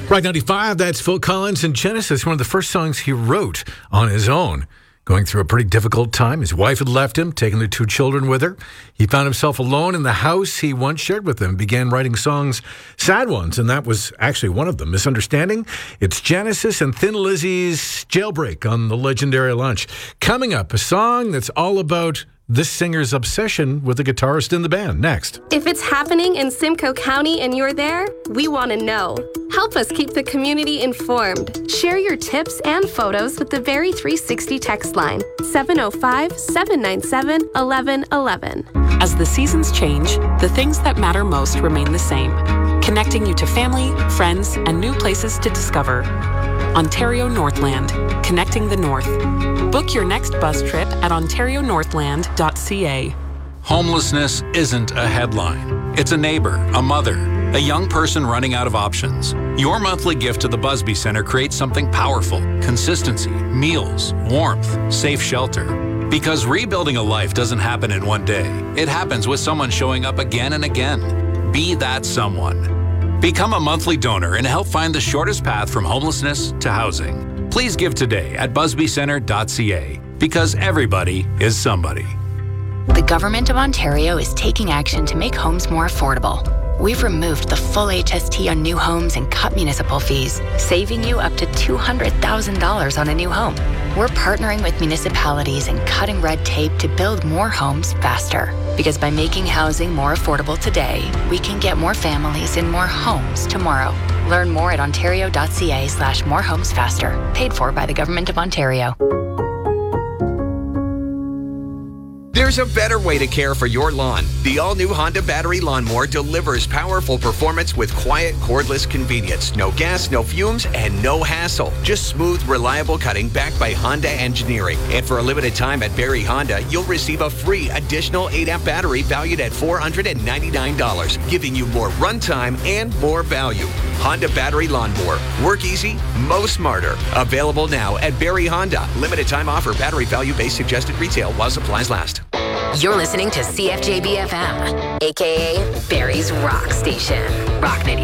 Right, 95, that's Phil Collins and Genesis, one of the first songs he wrote on his own. Going through a pretty difficult time. His wife had left him, taking their 2 children with her. He found himself alone in the house he once shared with them, began writing songs, sad ones, and that was actually one of them, Misunderstanding. It's Genesis and Thin Lizzy's Jailbreak on the legendary Lunch. Coming up, a song that's all about this singer's obsession with the guitarist in the band. Next. If it's happening in Simcoe County and you're there, we want to know. Help us keep the community informed. Share your tips and photos with the Very 360 text line, 705-797-1111. As the seasons change, the things that matter most remain the same, connecting you to family, friends, and new places to discover. Ontario Northland, connecting the North. Book your next bus trip at ontarionorthland.ca. Homelessness isn't a headline. It's a neighbor, a mother, a young person running out of options. Your monthly gift to the Busby Centre creates something powerful: consistency, meals, warmth, safe shelter. Because rebuilding a life doesn't happen in one day. It happens with someone showing up again and again. Be that someone. Become a monthly donor and help find the shortest path from homelessness to housing. Please give today at busbycentre.ca, because everybody is somebody. The Government of Ontario is taking action to make homes more affordable. We've removed the full HST on new homes and cut municipal fees, saving you up to $200,000 on a new home. We're partnering with municipalities and cutting red tape to build more homes faster. Because by making housing more affordable today, we can get more families in more homes tomorrow. Learn more at ontario.ca/morehomesfaster. Paid for by the Government of Ontario. There's a better way to care for your lawn. The all-new Honda battery lawnmower delivers powerful performance with quiet, cordless convenience. No gas, no fumes, and no hassle. Just smooth, reliable cutting backed by Honda engineering. And for a limited time at Barrie Honda, you'll receive a free additional 8-amp battery valued at $499, giving you more runtime and more value. Honda battery lawnmower. Work easy, mow smarter. Available now at Barrie Honda. Limited time offer. Battery value based suggested retail while supplies last. You're listening to CFJB FM, aka Barrie's Rock Station. Rock 90.